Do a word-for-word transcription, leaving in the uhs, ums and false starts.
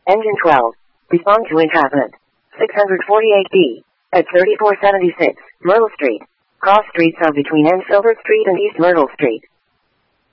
Engine twelve. Respond to entrapment. six forty-eight B. At thirty-four seventy-six, Myrtle Street. Cross streets are between N. Silver Street and East Myrtle Street.